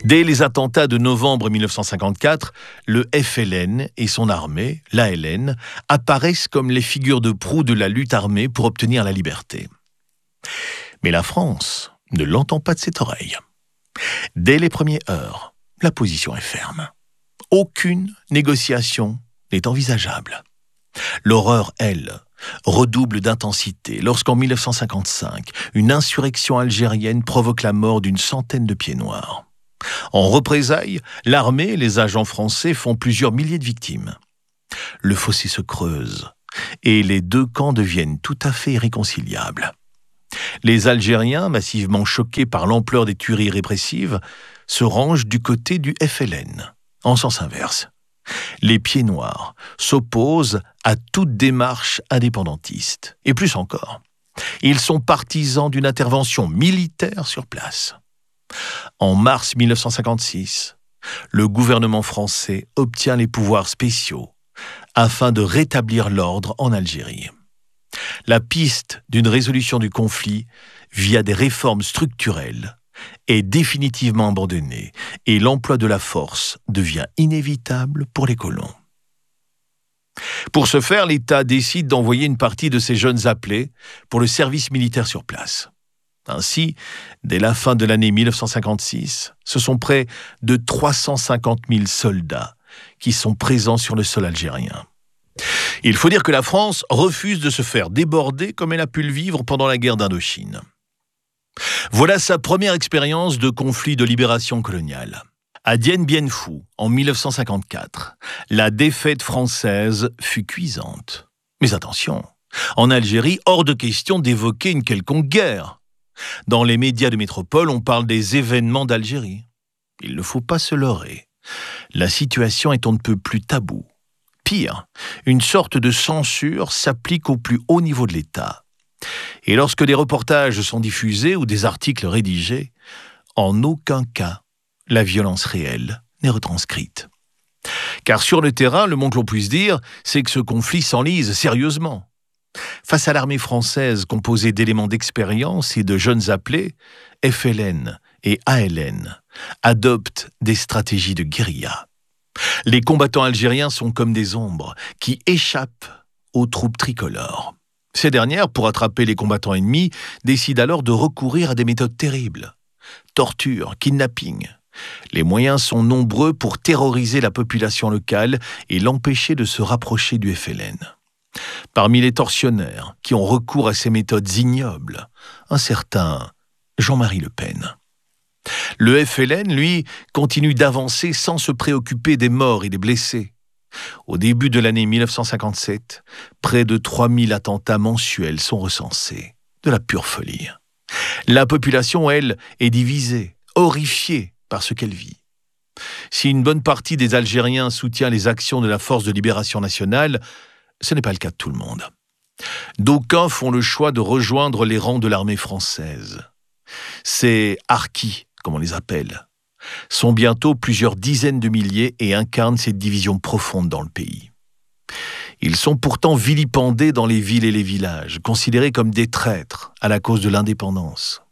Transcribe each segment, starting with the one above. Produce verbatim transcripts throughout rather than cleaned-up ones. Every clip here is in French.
Dès les attentats de novembre mille neuf cent cinquante-quatre, le F L N et son armée, l'A L N, apparaissent comme les figures de proue de la lutte armée pour obtenir la liberté. Mais la France ne l'entend pas de cette oreille. Dès les premières heures, la position est ferme. Aucune négociation n'est envisageable. L'horreur, elle, redouble d'intensité lorsqu'en mille neuf cent cinquante-cinq, une insurrection algérienne provoque la mort d'une centaine de pieds noirs. En représailles, l'armée et les agents français font plusieurs milliers de victimes. Le fossé se creuse et les deux camps deviennent tout à fait irréconciliables. Les Algériens, massivement choqués par l'ampleur des tueries répressives, se rangent du côté du F L N, en sens inverse. Les pieds noirs s'opposent à toute démarche indépendantiste. Et plus encore, ils sont partisans d'une intervention militaire sur place. En mars mille neuf cent cinquante-six, le gouvernement français obtient les pouvoirs spéciaux afin de rétablir l'ordre en Algérie. La piste d'une résolution du conflit via des réformes structurelles est définitivement abandonnée et l'emploi de la force devient inévitable pour les colons. Pour ce faire, l'État décide d'envoyer une partie de ses jeunes appelés pour le service militaire sur place. Ainsi, dès la fin de l'année mille neuf cent cinquante-six, ce sont près de trois cent cinquante mille soldats qui sont présents sur le sol algérien. Il faut dire que la France refuse de se faire déborder comme elle a pu le vivre pendant la guerre d'Indochine. Voilà sa première expérience de conflit de libération coloniale. À Dien Bien Phu, en mille neuf cent cinquante-quatre, la défaite française fut cuisante. Mais attention, en Algérie, hors de question d'évoquer une quelconque guerre. Dans les médias de métropole, on parle des événements d'Algérie. Il ne faut pas se leurrer. La situation est on ne peut plus taboue. Pire, une sorte de censure s'applique au plus haut niveau de l'État. Et lorsque des reportages sont diffusés ou des articles rédigés, en aucun cas, la violence réelle n'est retranscrite. Car sur le terrain, le moins que l'on puisse dire, c'est que ce conflit s'enlise sérieusement. Face à l'armée française composée d'éléments d'expérience et de jeunes appelés, F L N et A L N adoptent des stratégies de guérilla. Les combattants algériens sont comme des ombres qui échappent aux troupes tricolores. Ces dernières, pour attraper les combattants ennemis, décident alors de recourir à des méthodes terribles. Torture, kidnapping. Les moyens sont nombreux pour terroriser la population locale et l'empêcher de se rapprocher du F L N. Parmi les tortionnaires qui ont recours à ces méthodes ignobles, un certain Jean-Marie Le Pen. Le F L N, lui, continue d'avancer sans se préoccuper des morts et des blessés. Au début de l'année mille neuf cent cinquante-sept, près de trois mille attentats mensuels sont recensés. De la pure folie. La population, elle, est divisée, horrifiée par ce qu'elle vit. Si une bonne partie des Algériens soutient les actions de la Force de libération nationale, ce n'est pas le cas de tout le monde. D'aucuns font le choix de rejoindre les rangs de l'armée française. Ces harkis, comme on les appelle, sont bientôt plusieurs dizaines de milliers et incarnent cette division profonde dans le pays. Ils sont pourtant vilipendés dans les villes et les villages, considérés comme des traîtres à la cause de l'indépendance.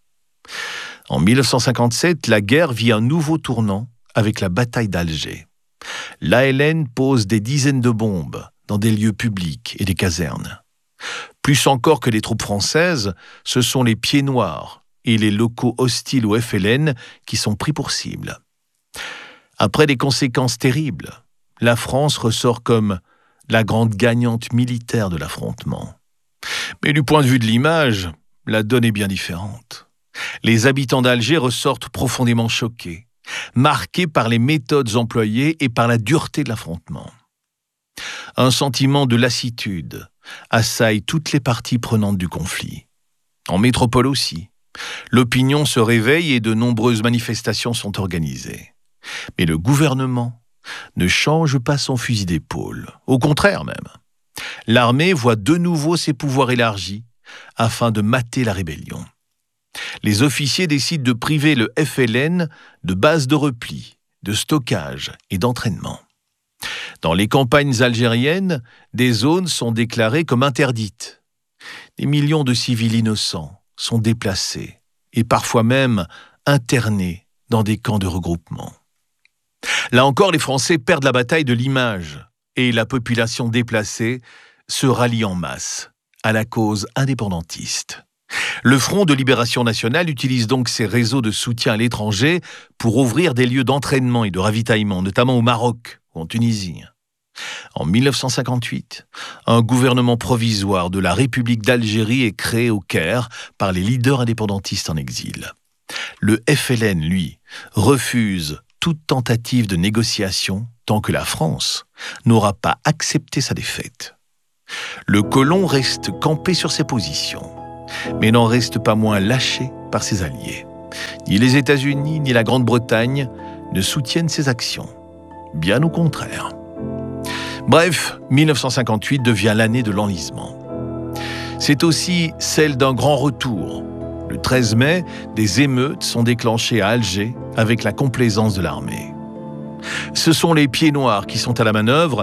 En mille neuf cent cinquante-sept, la guerre vit un nouveau tournant avec la bataille d'Alger. L'A L N pose des dizaines de bombes dans des lieux publics et des casernes. Plus encore que les troupes françaises, ce sont les pieds noirs et les locaux hostiles au F L N qui sont pris pour cible. Après des conséquences terribles, la France ressort comme la grande gagnante militaire de l'affrontement. Mais du point de vue de l'image, la donne est bien différente. Les habitants d'Alger ressortent profondément choqués, marqués par les méthodes employées et par la dureté de l'affrontement. Un sentiment de lassitude assaille toutes les parties prenantes du conflit. En métropole aussi, l'opinion se réveille et de nombreuses manifestations sont organisées. Mais le gouvernement ne change pas son fusil d'épaule, au contraire même. L'armée voit de nouveau ses pouvoirs élargis afin de mater la rébellion. Les officiers décident de priver le F L N de bases de repli, de stockage et d'entraînement. Dans les campagnes algériennes, des zones sont déclarées comme interdites. Des millions de civils innocents sont déplacés et parfois même internés dans des camps de regroupement. Là encore, les Français perdent la bataille de l'image et la population déplacée se rallie en masse à la cause indépendantiste. Le Front de Libération Nationale utilise donc ses réseaux de soutien à l'étranger pour ouvrir des lieux d'entraînement et de ravitaillement, notamment au Maroc ou en Tunisie. En mille neuf cent cinquante-huit, un gouvernement provisoire de la République d'Algérie est créé au Caire par les leaders indépendantistes en exil. Le F L N, lui, refuse toute tentative de négociation tant que la France n'aura pas accepté sa défaite. Le colon reste campé sur ses positions, mais n'en reste pas moins lâché par ses alliés. Ni les États-Unis ni la Grande-Bretagne ne soutiennent ses actions, bien au contraire. Bref, mille neuf cent cinquante-huit devient l'année de l'enlisement. C'est aussi celle d'un grand retour. Le treize mai, des émeutes sont déclenchées à Alger avec la complaisance de l'armée. Ce sont les pieds noirs qui sont à la manœuvre